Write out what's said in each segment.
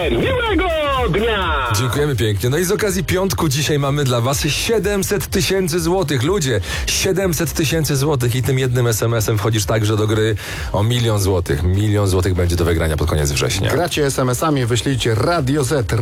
super, miłego dnia! Dziękujemy pięknie. No i z okazji piątku dzisiaj mamy dla was 700 tysięcy złotych. Ludzie, 700 tysięcy złotych i tym jednym SMS-em wchodzisz także do gry o 1 000 000 złotych. 1 000 000 złotych będzie do wygrania pod koniec września. Gracie SMS-ami, wyślijcie Radio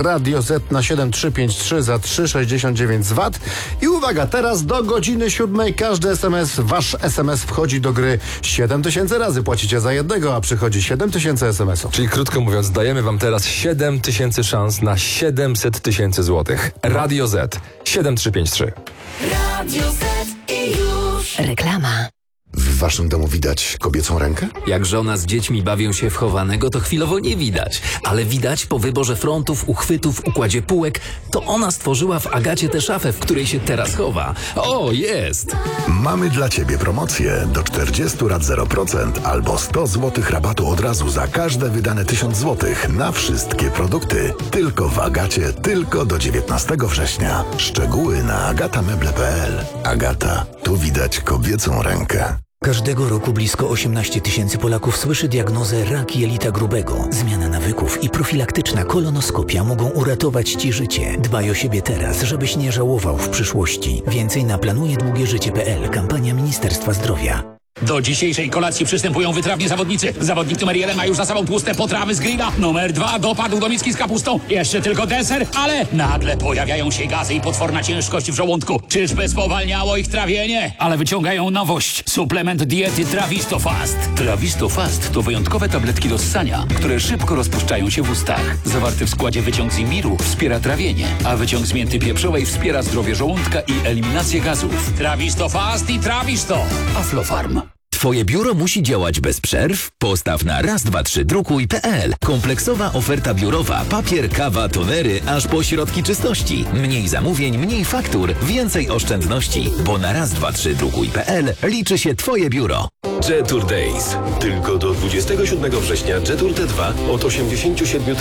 Z na 7353 za 3,69 z VAT. I uwaga, teraz do godziny 7 każdy SMS, wasz SMS wchodzi do gry 7 tysięcy razy. Płacicie za jednego, a przychodzi 7 tysięcy SMS-ów. Czyli krótko mówiąc, dajemy wam teraz 7 tysięcy szans na 700 tysięcy złotych. Radio Z 7353. Radio Z i już. Reklama. W waszym domu widać kobiecą rękę? Jak żona z dziećmi bawią się w chowanego, to chwilowo nie widać. Ale widać po wyborze frontów, uchwytów, układzie półek, to ona stworzyła w Agacie tę szafę, w której się teraz chowa. O, jest! Mamy dla ciebie promocję do 40 lat 0% albo 100 zł rabatu od razu za każde wydane 1000 zł na wszystkie produkty. Tylko w Agacie, tylko do 19 września. Szczegóły na agatameble.pl. Agata, tu widać kobiecą rękę. Każdego roku blisko 18 tysięcy Polaków słyszy diagnozę rak jelita grubego. Zmiana nawyków i profilaktyczna kolonoskopia mogą uratować ci życie. Dbaj o siebie teraz, żebyś nie żałował w przyszłości. Więcej na planujedługieżycie.pl. Kampania Ministerstwa Zdrowia. Do dzisiejszej kolacji przystępują wytrawni zawodnicy. Zawodnik numer 1 ma już za sobą tłuste potrawy z grilla. Numer 2 dopadł do miski z kapustą. Jeszcze tylko deser, ale nagle pojawiają się gazy i potworna ciężkość w żołądku. Czyżby spowalniało ich trawienie? Ale wyciągają nowość. Suplement diety Trawisto Fast. Trawisto Fast to wyjątkowe tabletki do ssania, które szybko rozpuszczają się w ustach. Zawarty w składzie wyciąg z imbiru wspiera trawienie, a wyciąg z mięty pieprzowej wspiera zdrowie żołądka i eliminację gazów. Trawisto Fast i Trawisto. Aflofarm. Twoje biuro musi działać bez przerw? Postaw na raz-dwa-trzy-drukuj.pl. Kompleksowa oferta biurowa. Papier, kawa, tonery, aż po środki czystości. Mniej zamówień, mniej faktur, więcej oszczędności. Bo na raz-dwa-trzy-drukuj.pl liczy się Twoje biuro. Jetour Days. Tylko do 27 września Jetour T2 od 87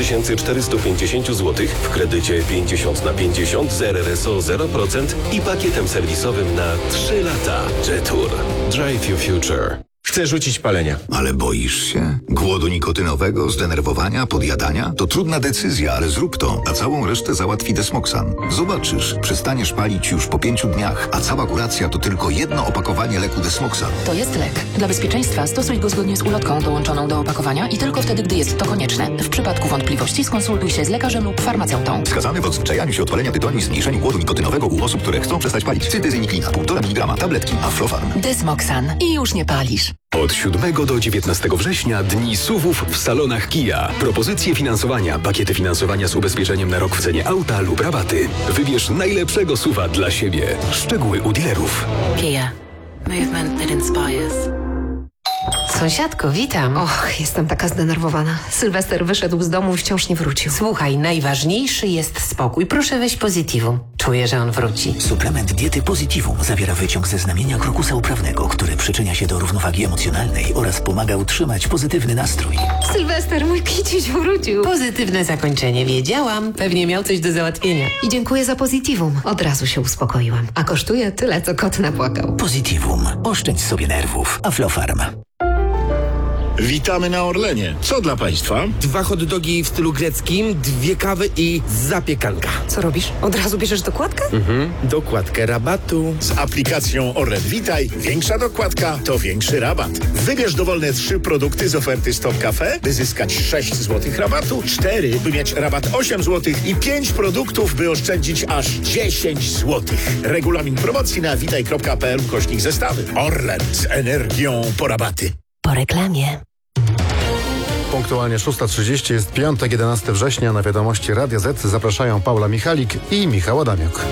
450 zł w kredycie 50/50 z RRSO 0% i pakietem serwisowym na 3 lata. Jetour. Drive your future. Chcę rzucić palenia. Ale boisz się? Głodu nikotynowego, zdenerwowania, podjadania? To trudna decyzja, ale zrób to, a całą resztę załatwi Desmoxan. Zobaczysz, przestaniesz palić już po 5 dniach, a cała kuracja to tylko jedno opakowanie leku Desmoxan. To jest lek. Dla bezpieczeństwa stosuj go zgodnie z ulotką dołączoną do opakowania i tylko wtedy, gdy jest to konieczne. W przypadku wątpliwości skonsultuj się z lekarzem lub farmaceutą. Wskazany w odzwyczajaniu się od palenia tytoniu i zmniejszeniu głodu nikotynowego u osób, które chcą przestać palić. Cytyzyniklina, 1,5 mg, tabletki Aflofarm. Desmoxan. I już nie palisz. Od 7 do 19 września dni SUV-ów w salonach Kia. Propozycje finansowania, pakiety finansowania z ubezpieczeniem na rok w cenie auta lub rabaty. Wybierz najlepszego SUV-a dla siebie. Szczegóły u dealerów. Kia. Movement that inspires. Sąsiadko, witam. Och, jestem taka zdenerwowana. Sylwester wyszedł z domu i wciąż nie wrócił. Słuchaj, najważniejszy jest spokój. Proszę weź Positivum. Czuję, że on wróci. Suplement diety Positivum zawiera wyciąg ze znamienia krokusa uprawnego, który przyczynia się do równowagi emocjonalnej oraz pomaga utrzymać pozytywny nastrój. Sylwester, mój kiciuś wrócił. Pozytywne zakończenie, wiedziałam. Pewnie miał coś do załatwienia. I dziękuję za Positivum. Od razu się uspokoiłam. A kosztuje tyle, co kot napłakał. Positivum. Oszczędź sobie nerwów. Aflofarm. Witamy na Orlenie. Co dla państwa? 2 hot dogi w stylu greckim, 2 kawy i zapiekanka. Co robisz? Od razu bierzesz dokładkę? Dokładkę rabatu. Z aplikacją Orlen Witaj większa dokładka to większy rabat. Wybierz dowolne 3 produkty z oferty Stop Cafe, by zyskać 6 zł rabatu, 4, by mieć rabat 8 zł i 5 produktów, by oszczędzić aż 10 zł. Regulamin promocji na witaj.pl/zestawy. Orlen z energią po rabaty. Po reklamie. Punktualnie 6:30 jest piątek, 11 września. Na wiadomości Radia Z zapraszają Paula Michalik i Michał Adamiuk.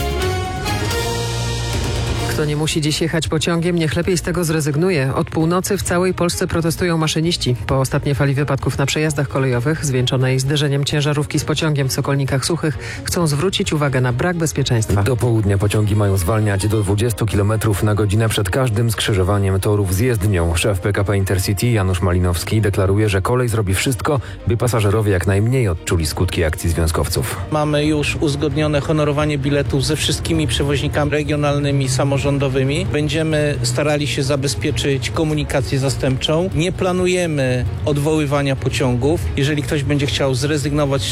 Kto nie musi dziś jechać pociągiem, niech lepiej z tego zrezygnuje. Od północy w całej Polsce protestują maszyniści. Po ostatniej fali wypadków na przejazdach kolejowych, zwieńczonej zderzeniem ciężarówki z pociągiem w Sokolnikach Suchych, chcą zwrócić uwagę na brak bezpieczeństwa. Do południa pociągi mają zwalniać do 20 km na godzinę przed każdym skrzyżowaniem torów z jezdnią. Szef PKP Intercity Janusz Malinowski deklaruje, że kolej zrobi wszystko, by pasażerowie jak najmniej odczuli skutki akcji związkowców. Mamy już uzgodnione honorowanie biletów ze wszystkimi przewoźnikami regionalnymi, samorządowymi. Będziemy starali się zabezpieczyć komunikację zastępczą. Nie planujemy odwoływania pociągów. Jeżeli ktoś będzie chciał zrezygnować